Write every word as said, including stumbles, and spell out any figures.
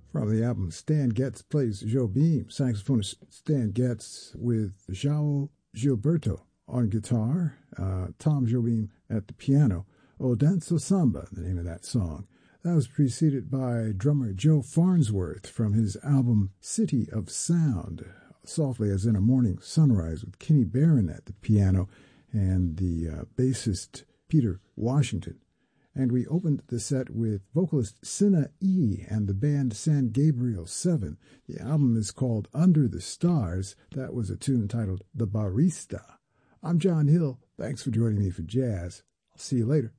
From the album Stan Getz Plays Jobim, saxophonist Stan Getz with João Gilberto on guitar, uh, Tom Jobim at the piano. O Danço Samba, the name of that song. That was preceded by drummer Joe Farnsworth from his album City of Sound, Softly as in a Morning Sunrise, with Kenny Barron at the piano and the uh, bassist Peter Washington. And we opened the set with vocalist Sinna E and the band San Gabriel seven. The album is called Under the Stars. That was a tune titled The Barista. I'm John Hill. Thanks for joining me for jazz. I'll see you later.